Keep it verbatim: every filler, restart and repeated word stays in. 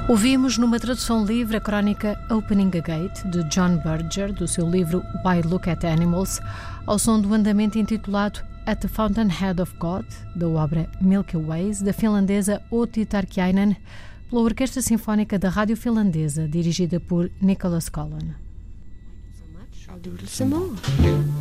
Ouvimos numa tradução livre a crónica Opening a Gate, de John Berger, do seu livro Why Look at Animals, ao som do andamento intitulado At the Fountainhead of God, da obra Milky Ways, da finlandesa Outi Tarkiainen, pela Orquestra Sinfónica da Rádio Finlandesa, dirigida por Nicholas Collin. I'll do it some more.